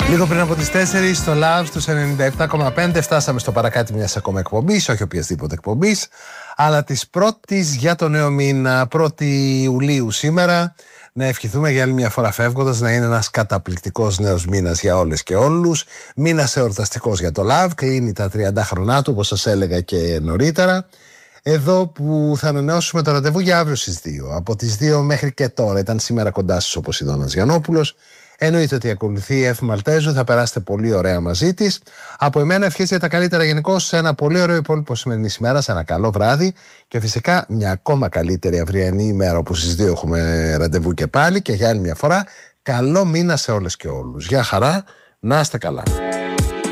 Λίγο πριν από τις 4 στο Love στους 97,5 φτάσαμε στο παρακάτω μιας ακόμα εκπομπής, όχι οποιασδήποτε εκπομπής, αλλά της πρώτης για το νέο μήνα, 1η Ιουλίου σήμερα. Να ευχηθούμε για άλλη μια φορά φεύγοντας να είναι ένας καταπληκτικός νέος μήνας για όλες και όλους. Μήνας εορταστικός για το Love, κλείνει τα 30 χρονά του, όπως σας έλεγα και νωρίτερα. Εδώ που θα ανανεώσουμε το ραντεβού για αύριο στις 2. Από τις 2 μέχρι και τώρα ήταν σήμερα κοντά σας όπως η Δόνας Γιαννόπουλος. Εννοείται ότι ακολουθεί η Εφη Μαλτέζου, θα περάσετε πολύ ωραία μαζί της. Από εμένα ευχές για τα καλύτερα γενικώς, σε ένα πολύ ωραίο υπόλοιπο σημερινή ημέρα, σε ένα καλό βράδυ και φυσικά μια ακόμα καλύτερη αυριανή ημέρα όπου στις 2 έχουμε ραντεβού και πάλι και για άλλη μια φορά καλό μήνα σε όλες και όλους. Γεια χαρά, να είστε καλά.